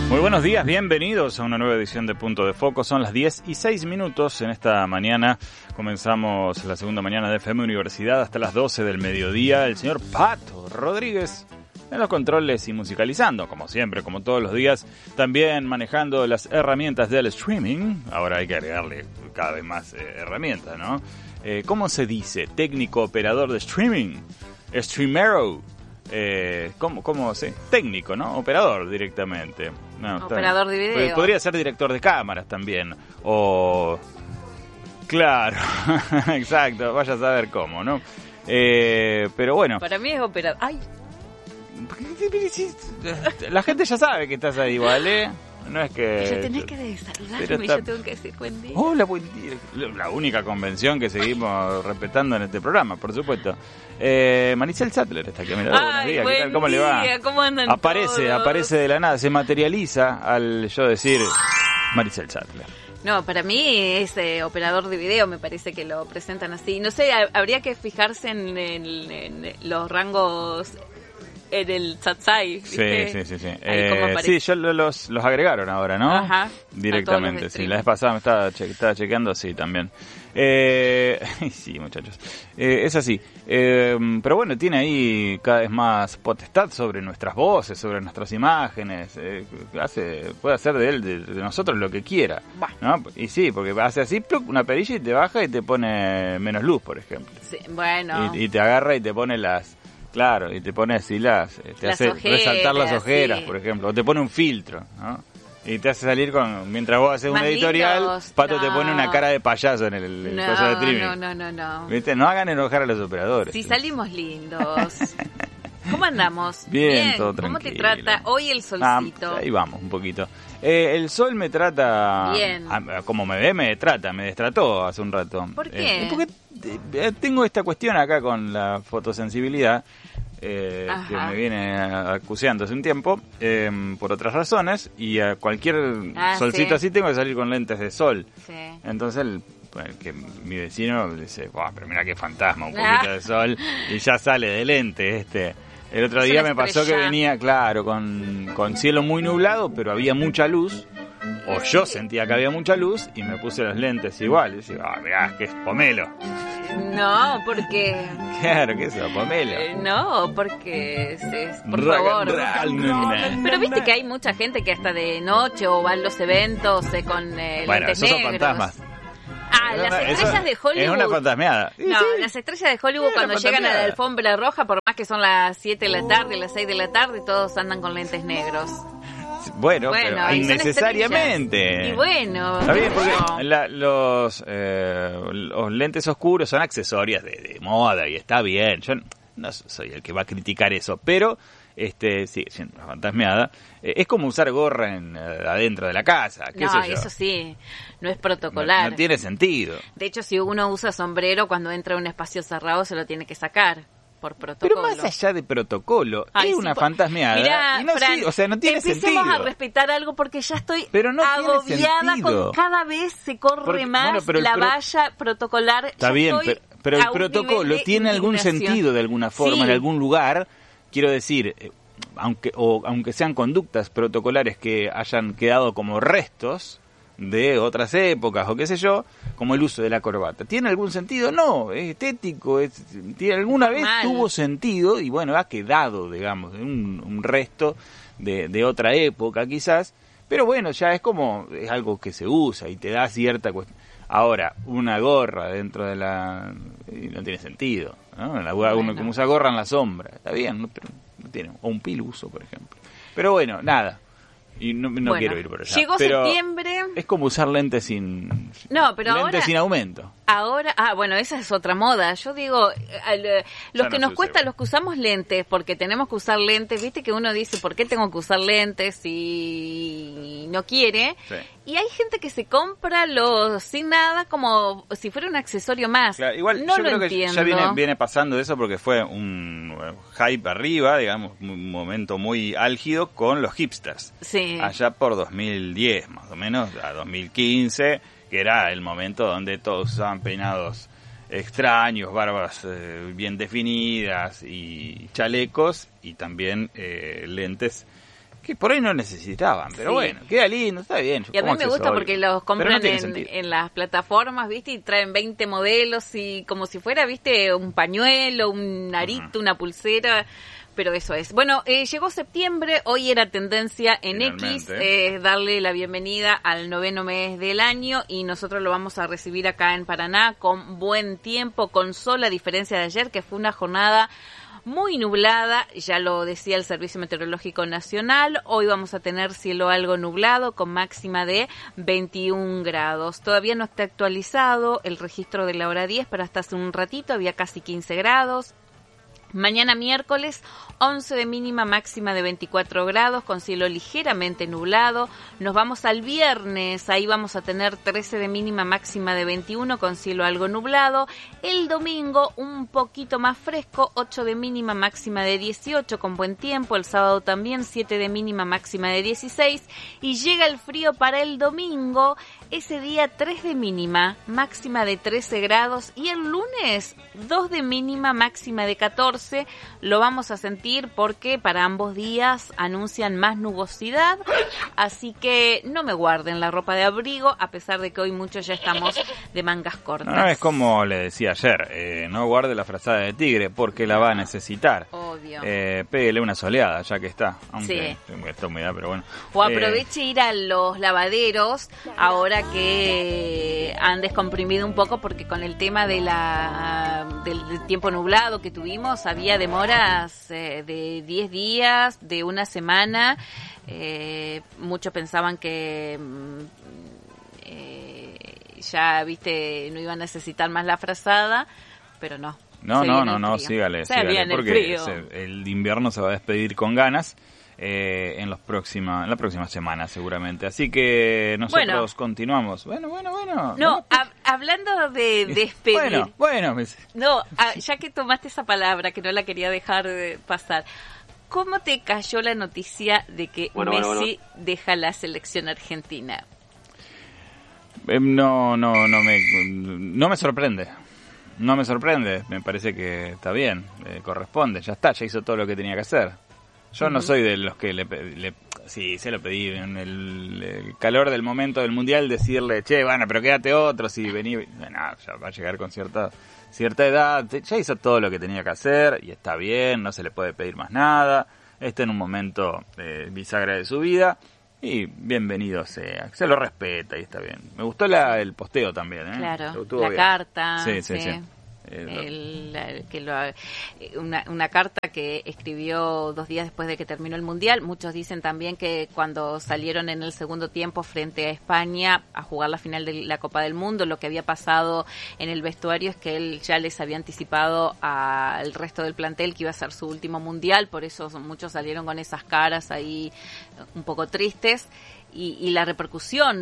Muy buenos días, bienvenidos a una nueva edición de Punto de Foco. Son las 10:06 en esta mañana. Comenzamos la segunda mañana de FM Universidad hasta las 12 del mediodía. El señor Pato Rodríguez en los controles y musicalizando, como siempre, como todos los días. También manejando las herramientas del streaming. Ahora hay que agregarle cada vez más herramientas, ¿no? ¿Cómo se dice? Técnico operador de streaming. Streamero. ¿Cómo se? Técnico, ¿no? Operador directamente. No, operador de video. Podría ser director de cámaras también. O... Claro, exacto, vaya a saber cómo, ¿no? Pero bueno. Para mí es operador. ¡Ay! La gente ya sabe que estás ahí igual, ¿eh? No es que... Pero tenés que saludarme y yo tengo que decir buen día. Hola, buen día. La única convención que seguimos respetando en este programa, por supuesto. Maricel Sattler está aquí. Mira, buenos días. ¿Qué tal? ¿Cómo le va? ¿Cómo andan Aparece de la nada, se materializa al yo decir Maricel Sattler. No, para mí es operador de video, me parece que lo presentan así. No sé, habría que fijarse en los rangos... En el Satsai, ¿viste? Sí. Sí, yo los agregaron ahora, ¿no? Ajá. Directamente, sí. La vez pasada me estaba chequeando, sí, también. Sí, muchachos. Es así. Pero bueno, tiene ahí cada vez más potestad sobre nuestras voces, sobre nuestras imágenes. Puede hacer de él, de nosotros, lo que quiera, ¿no? Y sí, porque hace así, una perilla y te baja y te pone menos luz, por ejemplo. Sí, bueno. Y te agarra y te pone las... Claro, y te pone así te hace ojeras, resaltar las ojeras, sí. Por ejemplo, o te pone un filtro, ¿no? Y te hace salir mientras vos haces un editorial, lindos, Pato te pone una cara de payaso en el coso de streaming. No. ¿Viste? No hagan enojar a los operadores. Si salimos lindos. ¿Cómo andamos? Bien, todo tranquilo. ¿Cómo te trata hoy el solcito? Ahí vamos, un poquito. El sol me trata... Bien. Como me ve, me destrató hace un rato. ¿Por qué? Porque tengo esta cuestión acá con la fotosensibilidad. Que me viene acuciando hace un tiempo por otras razones, y a cualquier solcito así tengo que salir con lentes de sol. Sí. Entonces que mi vecino dice, pero mira qué fantasma, un poquito de sol y ya sale de lente El otro día me pasó que venía, claro, con cielo muy nublado, pero había mucha luz, o yo sentía que había mucha luz, y me puse los lentes igual. Y decía, mirá, que es pomelo. No, porque... Claro, que es pomelo. No, porque... por favor. Pero viste que hay mucha gente que hasta de noche o va a los eventos con lentes esos negros. son fantasmas. Las estrellas de Hollywood... Es una fantasmeada. No, las estrellas de Hollywood cuando llegan a la alfombra roja, por más que son las 7 de la tarde, las 6 de la tarde, todos andan con lentes negros. Bueno, pero innecesariamente. Y bueno. Está bien, porque los lentes oscuros son accesorios de moda y está bien. Yo no soy el que va a criticar eso, pero sí, siendo una fantasmeada, es como usar gorra adentro de la casa. ¿Qué sé yo? Eso sí, no es protocolar. No tiene sentido. De hecho, si uno usa sombrero cuando entra a un espacio cerrado, se lo tiene que sacar. Por protocolo. Pero más allá de protocolo, es una fantasmeada. Mirá, y no, Fran, no tiene sentido. Empecemos a respetar algo porque ya estoy agobiada con cada vez se corre más la valla protocolar. Está bien, pero el protocolo tiene algún sentido de alguna forma, en algún lugar. Quiero decir, aunque sean conductas protocolares que hayan quedado como restos de otras épocas o qué sé yo, como el uso de la corbata. ¿Tiene algún sentido? No, es estético, alguna vez tuvo sentido y bueno, ha quedado, digamos, un resto de otra época quizás, pero bueno, ya es algo que se usa y te da cierta cuestión. Ahora, una gorra dentro de no tiene sentido, ¿no? Uno como usa gorra en la sombra, está bien, pero no tiene, o un piluso, por ejemplo. Pero bueno, nada. Y no quiero ir por allá. Llegó septiembre. Es como usar lentes sin aumento. Ahora, bueno, esa es otra moda. Yo digo, los que nos cuesta, los que usamos lentes, porque tenemos que usar lentes, viste que uno dice, ¿por qué tengo que usar lentes si no quiere? Sí. Y hay gente que se compra los sin nada como si fuera un accesorio más. Claro, igual no yo creo entiendo. Que ya viene pasando eso porque fue un hype arriba, digamos, un momento muy álgido con los hipsters. Sí. Allá por 2010, más o menos, a 2015, que era el momento donde todos usaban peinados extraños, barbas bien definidas y chalecos, y también lentes que por ahí no necesitaban, pero bueno, queda lindo, está bien. Y a mí me gusta porque los compran en las plataformas, ¿viste? Y traen 20 modelos y como si fuera, ¿viste? Un pañuelo, un arito, una pulsera. Pero eso es. Bueno, llegó septiembre, hoy era tendencia en X darle la bienvenida al 9º mes del año y nosotros lo vamos a recibir acá en Paraná con buen tiempo, con sol, a diferencia de ayer, que fue una jornada muy nublada, ya lo decía el Servicio Meteorológico Nacional. Hoy vamos a tener cielo algo nublado con máxima de 21 grados. Todavía no está actualizado el registro de la hora 10, pero hasta hace un ratito había casi 15 grados. Mañana miércoles, 11 de mínima, máxima de 24 grados, con cielo ligeramente nublado. Nos vamos al viernes, ahí vamos a tener 13 de mínima, máxima de 21, con cielo algo nublado. El domingo, un poquito más fresco, 8 de mínima, máxima de 18, con buen tiempo. El sábado también, 7 de mínima, máxima de 16. Y llega el frío para el domingo, ese día 3 de mínima, máxima de 13 grados. Y el lunes, 2 de mínima, máxima de 14. Lo vamos a sentir porque para ambos días anuncian más nubosidad, así que no me guarden la ropa de abrigo, a pesar de que hoy muchos ya estamos de mangas cortas. No, es como le decía ayer, no guarde la frazada de tigre porque la va a necesitar. Obvio. Pégale una soleada ya que está, aunque está humedad, pero bueno. O aproveche ir a los lavaderos ahora que han descomprimido un poco, porque con el tema de del tiempo nublado que tuvimos, había demoras de 10 días, de una semana. Muchos pensaban que ya, viste, no iba a necesitar más la frazada, pero no. No, sígale, porque el invierno se va a despedir con ganas en la próxima semana seguramente. Así que nosotros continuamos. Bueno. No, hablando de despedir. Bueno. No, ya que tomaste esa palabra, que no la quería dejar pasar. ¿Cómo te cayó la noticia de que Messi deja la selección argentina? No me sorprende. No me sorprende. Me parece que está bien, corresponde. Ya hizo todo lo que tenía que hacer. Yo no soy de los que sí, se lo pedí en el calor del momento del Mundial, decirle, pero quédate otro, si vení. Ya va a llegar con cierta edad, ya hizo todo lo que tenía que hacer y está bien, no se le puede pedir más nada. Está en un momento bisagra de su vida y bienvenido sea. Se lo respeta y está bien. Me gustó el posteo también, ¿eh? Claro, la carta. Sí. Una carta que escribió 2 días después de que terminó el Mundial. Muchos dicen también que cuando salieron en el segundo tiempo frente a España a jugar la final de la Copa del Mundo, lo que había pasado en el vestuario es que él ya les había anticipado al resto del plantel que iba a ser su último Mundial, por eso muchos salieron con esas caras ahí un poco tristes, y la repercusión